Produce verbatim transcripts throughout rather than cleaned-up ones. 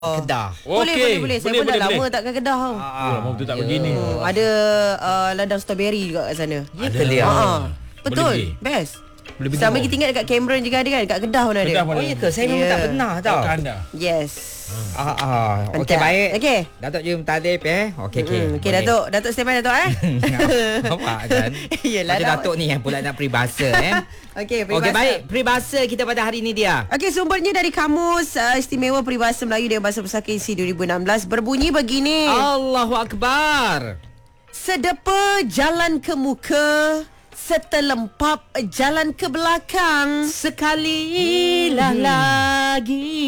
Kedah. Boleh, Okey. boleh, boleh. Saya Boleh, pun dah boleh, lama boleh. takkan Kedah tau. Ah, Lama betul tak begini. Oh, ada uh, ladang strawberry juga kat sana. Ya ke Lia? Ha. Betul. pergi. Best. Boleh pergi Sama bawah. kita ingat dekat Cameron juga ada kan, dekat Kedah pun ada. Kedah pun Oh ada. ya ke? Saya memang Ya. tak pernah tau. Tahukah anda? Yes. Ah, ah. Okey, Mantap. baik. Okey. Datuk Jum Talib eh. Okey, okey. Hmm, okey Datuk, Datuk standby Datuk eh. Awak kan. Yelah, Macam dah- Datuk ni yang pula nak peribahasa eh. Okey, Okey, peribahasa. baik. Peribahasa kita pada hari ni dia. Okey, sumbernya dari Kamus uh, Istimewa Peribahasa Melayu dan Bahasa Pusaka Isi dua ribu enam belas berbunyi begini. Allahu Akbar. Sedepa jalan ke muka, setelempap jalan ke belakang. Sekalilah Hmm. lagi.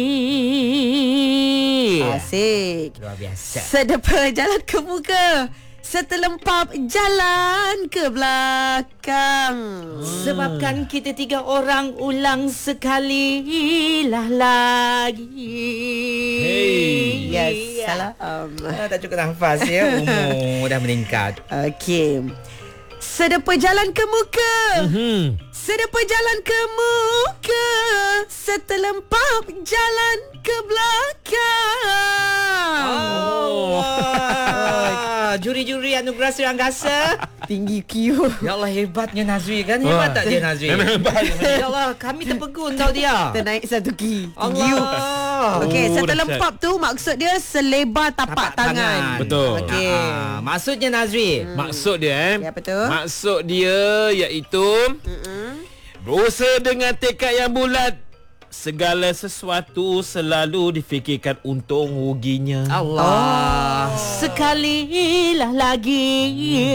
Asyik. Luar biasa. Sedepa jalan ke muka, setelempap jalan ke belakang. Sebabkan kita tiga orang ulang sekalilah lagi. Hey. Yes, salam. Ah, tak cukup nafas ya. Umur dah meningkat. Okey. Sedepa jalan ke muka, Hmm. sedepa jalan ke muka, setelempap jalan ke belakang. Oh. Juri-juri anugerah Sri Anggasa. Tinggi Q. Ya Allah, hebatnya Nazri kan. Hebat tak dia Nazri? Memang hebat. Ya Allah, kami terpegun tau dia. Kita naik satu key. Tinggi U. Allah. Okey, Oh, setelempap tu maksud dia selebar tapak, Tapak tangan. tangan. Betul. Okey. Ah, maksudnya Nazri. Maksud dia eh. Ya, betul. Maksud dia iaitu Mm-mm. berusaha dengan tekad yang bulat. Segala sesuatu selalu difikirkan untung ruginya. Allah. Sekalilah lagi.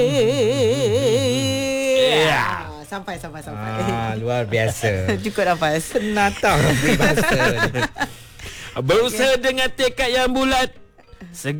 Ya. Ah, sampai sampai sampai. Ah, luar biasa. Cukup nafas. Penatang peribahasa. Berusaha dengan tekad yang bulat. Segala